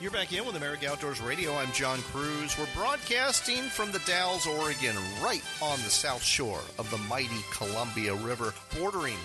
You're back in with America Outdoors Radio. I'm John Cruz. We're broadcasting from the Dalles, Oregon, right on the south shore of the mighty Columbia River, bordering